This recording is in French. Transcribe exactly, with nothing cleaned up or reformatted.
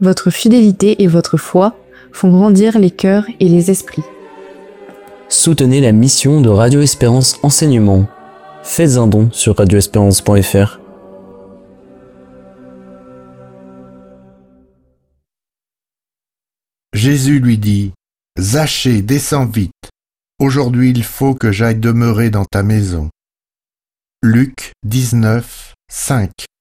votre fidélité et votre foi font grandir les cœurs et les esprits. Soutenez la mission de Radio Espérance Enseignement. Faites un don sur radio espérance point f r. Jésus lui dit : « Zachée, descends vite. Aujourd'hui il faut que j'aille demeurer dans ta maison. » Luc dix-neuf, cinq.